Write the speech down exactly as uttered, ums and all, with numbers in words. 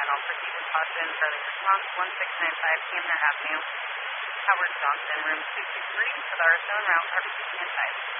channel. Proceed with caution. Charlie response one six nine five Camden Avenue. Howard Johnson, room two two three. For the Aristone route, are receiving inside.